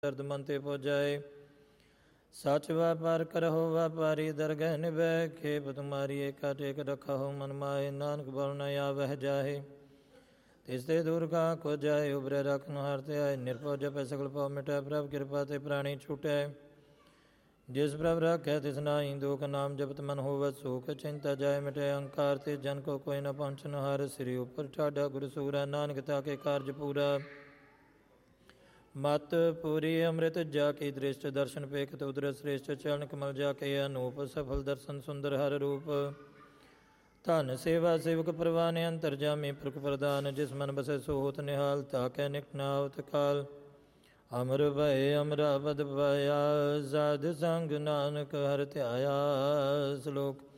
ਦਰਦ ਮਨ ਤੇ ਪੁਜਾਏ। ਸਚ ਵਾਪਾਰ ਕਰਹੁ ਵਾਪਾਰੀ ਦਰਗਹਿ ਨਿਭੈ। ਖੇਪ ਤੁਮਾਰੀ ਏਕਾ ਟੇਕ ਰਖਹੁ ਮਨ ਮਾਏ। ਨਾਨਕ ਬਲ ਨ ਆਵਹਿ ਜਾਹੇ ਤਿਸ ਤੇ ਦੂਰ ਕਾ ਕੋ ਜਾਏ। ਉਬਰੇ ਰਖਨ ਹਰ ਤੇ ਆਏ। ਨਿਰਭਉ ਜਪੈ ਸਗਲ ਭਉ ਮਿਟੈ। ਪ੍ਰਭ ਕਿਰਪਾ ਤੇ ਪ੍ਰਾਣੀ ਛੁਟੈ। ਜਿਸ ਪ੍ਰਭ ਰਾਖੈ ਤਿਸ ਨਾਹੀ ਦੁਖ। ਨਾਮ ਜਪਤ ਮਨ ਹੋਵੈ ਸੁਖ। ਚਿੰਤਾ ਜਾਏ ਮਿਟੇ ਅਹੰਕਾਰ ਤੇ। ਜਨ ਕੋ ਕੋਈ ਨ ਪਹੁੰਚਨ ਹਾਰ। ਸ੍ਰੀ ਉਪਰ ਠਾਡਾ ਗੁਰ ਸੂਰਾ। ਨਾਨਕ ਤਾਕੇ ਕਾਰਜ ਪੂਰਾ। ਮਤ ਪੂਰੀ ਅੰਮ੍ਰਿਤ ਜਾ ਕੀ ਦ੍ਰਿਸ਼ਟ। ਦਰਸ਼ਨ ਪੇਖਤ ਉਦਰ ਸ੍ਰੇਸ਼ਟ। ਚਰਨ ਕਮਲ ਜਾ ਕੇ ਅਨੂਪ। ਸਫਲ ਦਰਸ਼ਨ ਸੁੰਦਰ ਹਰ ਰੂਪ। ਧਨ ਸੇਵਾ ਸੇਵਕ ਪ੍ਰਵਾਨ ਅੰਤਰ ਜਾਮੀ। ਪੁਰਖ ਪ੍ਰਦਾਨ ਜਿਸ ਮਨ ਬਸੈ ਸੋ ਹੋਤ ਨਿਹਾਲ। ਤਾਕੈ ਨਿਕਟ ਨ ਆਵਤ ਕਾਲ। ਅਮਰ ਭਏ ਅਮਰਾਵਦ ਪਾਇਆ। ਸਾਧ ਸੰਗ ਨਾਨਕ ਹਰਿ ਧਿਆਇਆ। ਸ਼ਲੋਕ